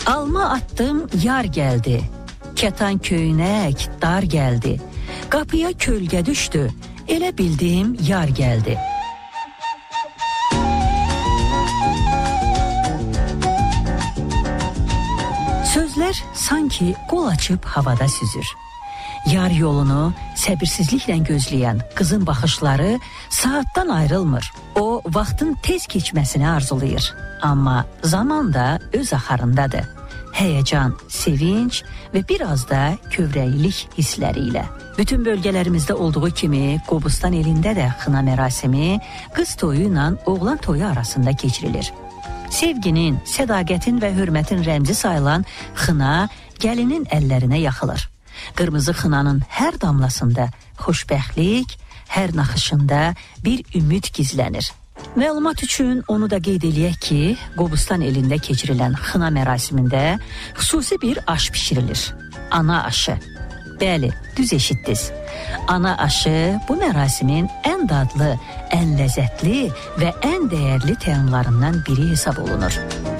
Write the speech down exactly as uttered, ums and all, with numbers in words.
Alma attım, yar geldi. Ketan köynək, dar geldi. Kapıya kölge düştü. Elə bildim, yar geldi. Sözler sanki qol açıp havada süzür. Yar yolunu səbirsizliklə gözləyən qızın baxışları saatdan ayrılmır. O, vaxtın tez keçməsini arzulayır. Amma zaman da öz axarındadır. Həyəcan, sevinç və biraz da kövrəklik hissləri ilə. Bütün bölgələrimizdə olduğu kimi Qobustan elində də xına mərasimi qız toyu ilə oğlan toyu arasında keçirilir. Sevginin, sədaqətin və hörmətin rəmzi sayılan xına gəlinin əllərinə yaxılır. Qırmızı xınanın hər damlasında xoşbəxtlik, hər naxışında bir ümid gizlənir. Məlumat üçün onu da qeyd eləyək ki, Qobustan elində keçirilən xına mərasimində xüsusi bir aş bişirilir. Ana aşı. Bəli, düz eşitdiniz. Ana aşı bu mərasimin ən dadlı, ən ləzzətli və ən dəyərli təamlarından biri hesab olunur.